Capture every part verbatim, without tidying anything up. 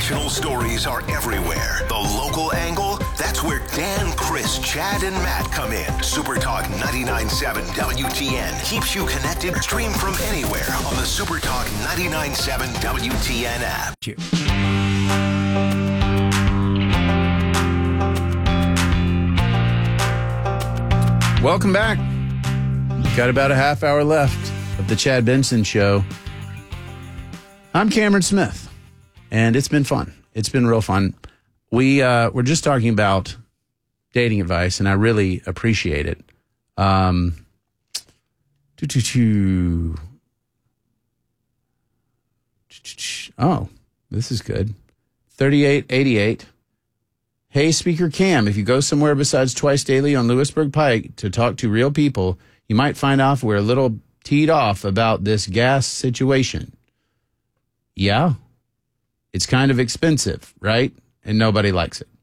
National stories are everywhere. The local angle, that's where Dan, Chris, Chad, and Matt come in. Super Talk ninety-nine point seven W T N keeps you connected. Stream from anywhere on the Super Talk ninety-nine point seven W T N app. Welcome back. Got about a half hour left of the Chad Benson Show. I'm Cameron Smith, and it's been fun. It's been real fun. We, uh, we're just talking about dating advice, and I really appreciate it. Um, doo, doo, doo. Oh, this is good. thirty-eight eighty-eight. Hey, Speaker Cam, if you go somewhere besides Twice Daily on Lewisburg Pike to talk to real people, you might find out we're a little teed off about this gas situation. Yeah, it's kind of expensive, right? And nobody likes it.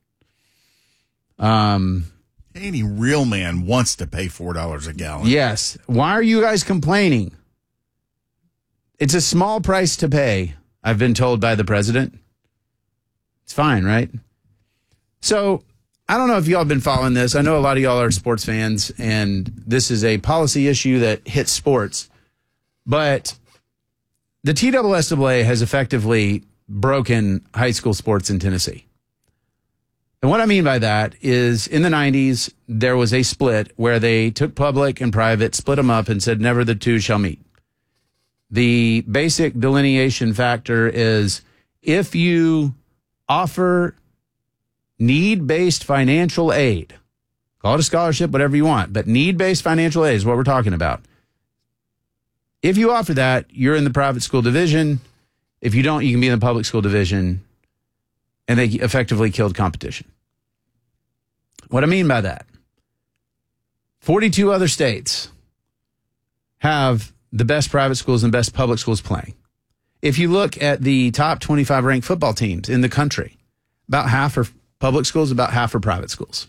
Um, Any real man wants to pay four dollars a gallon. Yes. Why are you guys complaining? It's a small price to pay, I've been told by the president. It's fine, right? So I don't know if y'all have been following this. I know a lot of y'all are sports fans, and this is a policy issue that hits sports. But the T S S A A has effectively broken high school sports in Tennessee. And what I mean by that is in the nineties, there was a split where they took public and private, split them up, and said never the two shall meet. The basic delineation factor is if you offer need-based financial aid, call it a scholarship, whatever you want, but need-based financial aid is what we're talking about. If you offer that, you're in the private school division. If you don't, you can be in the public school division, and they effectively killed competition. What I mean by that, forty-two other states have the best private schools and best public schools playing. If you look at the top twenty-five ranked football teams in the country, about half are public schools, about half are private schools.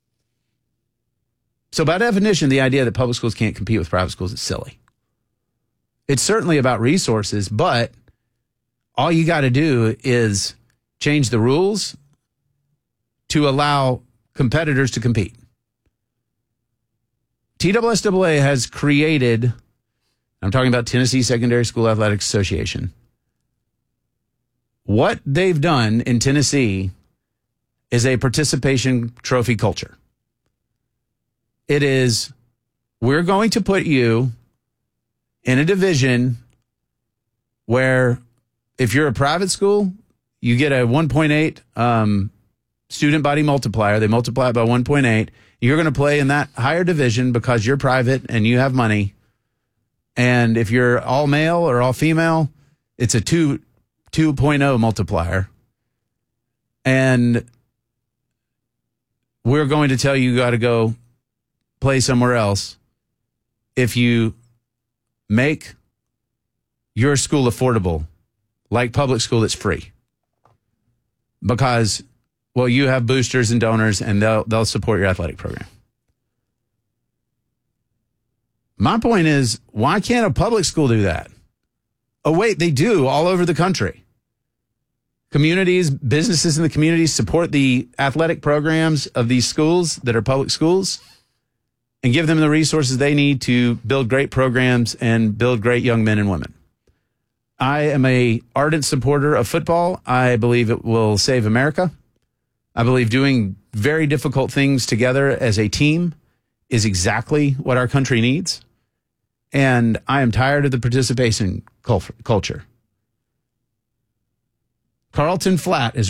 So by definition, the idea that public schools can't compete with private schools is silly. It's certainly about resources, but all you got to do is change the rules to allow competitors to compete. T S S A A has created, I'm talking about Tennessee Secondary School Athletics Association. What they've done in Tennessee is a participation trophy culture. It is, we're going to put you in a division where if you're a private school, you get a one point eight um, student body multiplier. They multiply it by one point eight. You're going to play in that higher division because you're private and you have money. And if you're all male or all female, it's a two, 2.0 multiplier. And we're going to tell you you got to go play somewhere else if you make your school affordable, like public school that's free. Because, well, you have boosters and donors, and they'll they'll support your athletic program. My point is, why can't a public school do that? Oh, wait, they do all over the country. Communities, businesses in the communities support the athletic programs of these schools that are public schools and give them the resources they need to build great programs and build great young men and women. I am a ardent supporter of football. I believe it will save America. I believe doing very difficult things together as a team is exactly what our country needs. And I am tired of the participation culture. Carlton Flat is